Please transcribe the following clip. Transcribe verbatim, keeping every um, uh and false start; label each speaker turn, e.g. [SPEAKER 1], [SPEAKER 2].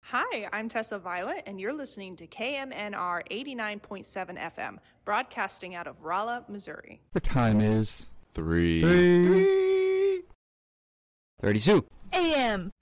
[SPEAKER 1] Hi, I'm Tessa Violet, and you're listening to K M N R eighty-nine point seven F M, broadcasting out of Rolla, Missouri.
[SPEAKER 2] The time is
[SPEAKER 3] Three.
[SPEAKER 2] three. three.
[SPEAKER 3] thirty-two.
[SPEAKER 4] A M